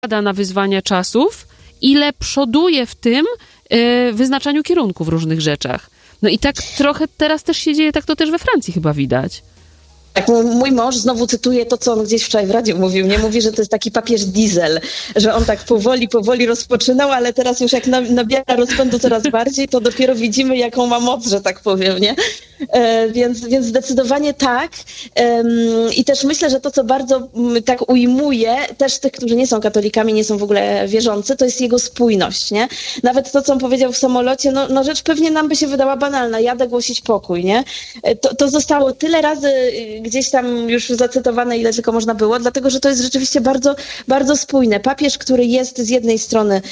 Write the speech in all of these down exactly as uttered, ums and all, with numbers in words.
na wyzwania czasów, ile przoduje w tym y, wyznaczaniu kierunku w różnych rzeczach. No i tak trochę teraz też się dzieje, tak to też we Francji chyba widać. Tak, mój mąż znowu cytuje to, co on gdzieś wczoraj w radiu mówił. Nie mówi, że to jest taki papież diesel, że on tak powoli, powoli rozpoczynał, ale teraz już jak nabiera rozpędu coraz bardziej, to dopiero widzimy, jaką ma moc, że tak powiem, nie? E, więc, więc zdecydowanie tak. E, I też myślę, że to, co bardzo m, tak ujmuje też tych, którzy nie są katolikami, nie są w ogóle wierzący, to jest jego spójność, nie? Nawet to, co on powiedział w samolocie, no, no rzecz pewnie nam by się wydała banalna. Jadę głosić pokój, nie? E, to, to zostało tyle razy gdzieś tam już zacytowane, ile tylko można było, dlatego, że to jest rzeczywiście bardzo, bardzo spójne. Papież, który jest z jednej strony,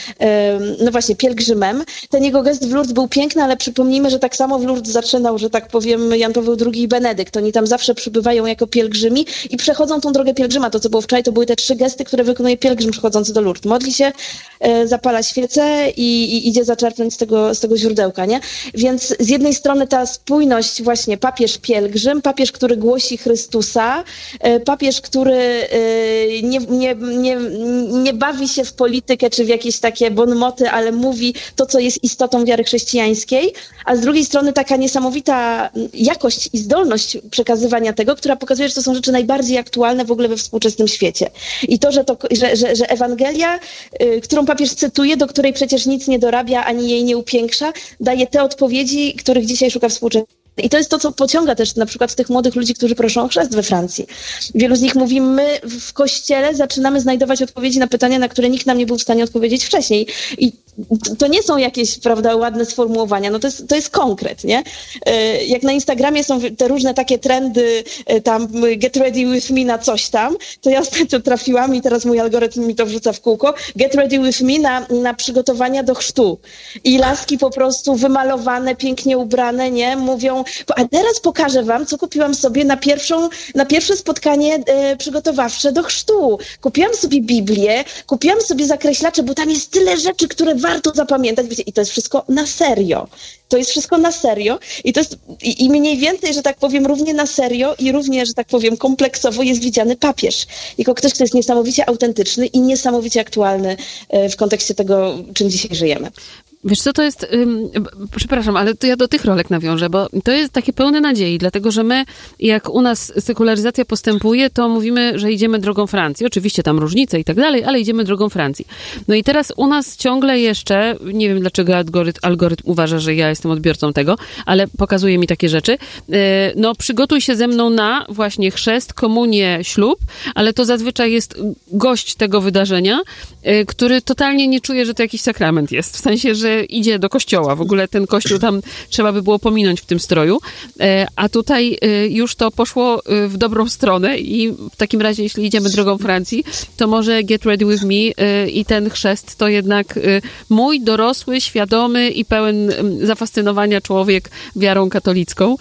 no właśnie, pielgrzymem, ten jego gest w Lourdes był piękny, ale przypomnijmy, że tak samo w Lourdes zaczynał, że tak powiem, Jan Paweł drugi i Benedykt. Oni tam zawsze przybywają jako pielgrzymi i przechodzą tą drogę pielgrzyma. To, co było wczoraj, to były te trzy gesty, które wykonuje pielgrzym przychodzący do Lourdes. Modli się, zapala świecę i, i idzie zaczerpnąć z tego, z tego źródełka, nie? Więc z jednej strony ta spójność, właśnie papież pielgrzym, papież, który głosi Chrystusa, papież, który nie, nie, nie, nie bawi się w politykę czy w jakieś takie bonmoty, ale mówi to, co jest istotą wiary chrześcijańskiej, a z drugiej strony taka niesamowita jakość i zdolność przekazywania tego, która pokazuje, że to są rzeczy najbardziej aktualne w ogóle we współczesnym świecie. I to, że, to, że, że, że Ewangelia, którą papież cytuje, do której przecież nic nie dorabia, ani jej nie upiększa, daje te odpowiedzi, których dzisiaj szuka współczesność. I to jest to, co pociąga też na przykład tych młodych ludzi, którzy proszą o chrzest we Francji. Wielu z nich mówi, my w kościele zaczynamy znajdować odpowiedzi na pytania, na które nikt nam nie był w stanie odpowiedzieć wcześniej. I to nie są jakieś, prawda, ładne sformułowania, no to jest, to jest konkret, nie? Jak na Instagramie są te różne takie trendy, tam get ready with me na coś tam, to ja ostatnio trafiłam i teraz mój algorytm mi to wrzuca w kółko, get ready with me na, na przygotowania do chrztu. I laski po prostu wymalowane, pięknie ubrane, nie? Mówią, a teraz pokażę wam, co kupiłam sobie na pierwszą, na pierwsze spotkanie e, przygotowawcze do chrztu. Kupiłam sobie Biblię, kupiłam sobie zakreślacze, bo tam jest tyle rzeczy, które warto zapamiętać. Wiecie, i to jest wszystko na serio. To jest wszystko na serio i to jest i, i mniej więcej, że tak powiem, równie na serio i równie, że tak powiem, kompleksowo jest widziany papież. Jako ktoś, kto jest niesamowicie autentyczny i niesamowicie aktualny e, w kontekście tego, czym dzisiaj żyjemy. Wiesz co, to jest, ym, przepraszam, ale to ja do tych rolek nawiążę, bo to jest takie pełne nadziei, dlatego, że my, jak u nas sekularyzacja postępuje, to mówimy, że idziemy drogą Francji. Oczywiście tam różnice i tak dalej, ale idziemy drogą Francji. No i teraz u nas ciągle jeszcze, nie wiem dlaczego algorytm, algorytm uważa, że ja jestem odbiorcą tego, ale pokazuje mi takie rzeczy. Yy, no przygotuj się ze mną na właśnie chrzest, komunię, ślub, ale to zazwyczaj jest gość tego wydarzenia, yy, który totalnie nie czuje, że to jakiś sakrament jest. W sensie, że idzie do kościoła. W ogóle ten kościół tam trzeba by było pominąć w tym stroju. A tutaj już to poszło w dobrą stronę i w takim razie, jeśli idziemy drogą Francji, to może get ready with me i ten chrzest to jednak mój dorosły, świadomy i pełen zafascynowania człowiek wiarą katolicką.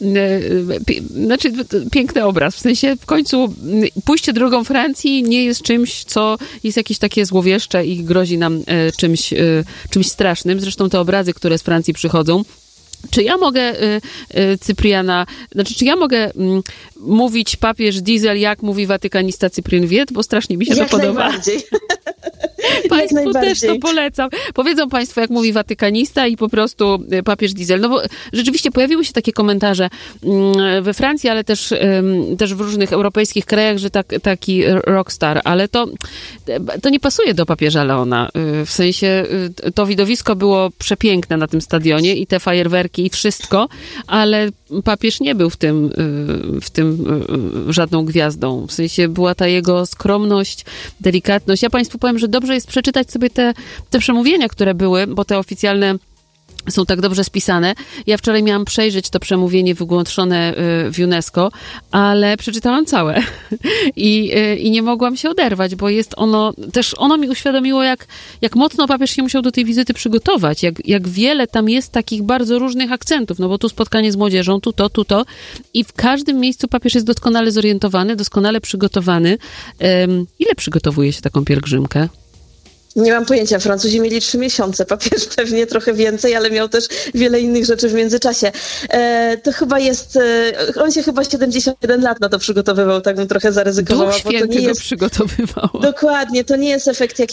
Znaczy, piękny obraz. W sensie w końcu pójście drogą Francji nie jest czymś, co jest jakieś takie złowieszcze i grozi nam czymś, czymś strasznym. Zresztą te obrazy, które z Francji przychodzą. Czy ja mogę, y, y, Cypriana, znaczy, czy ja mogę y, mówić papież Diesel, jak mówi watykanista Cyprian Wiet, bo strasznie mi się jak to podoba. Najbardziej. Państwu też to polecam. Powiedzą państwo, jak mówi watykanista i po prostu papież Diesel. No bo rzeczywiście pojawiły się takie komentarze we Francji, ale też, też w różnych europejskich krajach, że tak, taki rockstar, ale to, to nie pasuje do papieża Leona. W sensie to widowisko było przepiękne na tym stadionie i te fajerwerki i wszystko, ale papież nie był w tym, w tym żadną gwiazdą. W sensie była ta jego skromność, delikatność. Ja państwu powiem, że dobrze jest przeczytać sobie te, te przemówienia, które były, bo te oficjalne są tak dobrze spisane. Ja wczoraj miałam przejrzeć to przemówienie wygłoszone w UNESCO, ale przeczytałam całe i, i nie mogłam się oderwać, bo jest ono, też ono mi uświadomiło, jak, jak mocno papież się musiał do tej wizyty przygotować, jak, jak wiele tam jest takich bardzo różnych akcentów, no bo tu spotkanie z młodzieżą, tu to, tu to i w każdym miejscu papież jest doskonale zorientowany, doskonale przygotowany. Um, ile przygotowuje się taką pielgrzymkę? Nie mam pojęcia. Francuzi mieli trzy miesiące, papież pewnie trochę więcej, ale miał też wiele innych rzeczy w międzyczasie. E, to chyba jest, e, on się chyba siedemdziesiąt jeden lat na to przygotowywał, tak bym trochę zaryzykowała. Duch Święty bo to nie go jest, przygotowywał. Dokładnie, to nie jest efekt jakiejś